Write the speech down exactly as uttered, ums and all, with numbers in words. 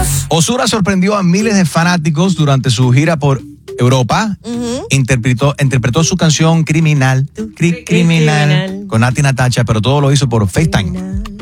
Tenemos. Ozuna sorprendió a miles de fanáticos durante su gira por Europa. Uh-huh. Interpretó, interpretó su canción Criminal, cri, criminal, criminal, con Nati Natasha, pero todo lo hizo por FaceTime. Criminal.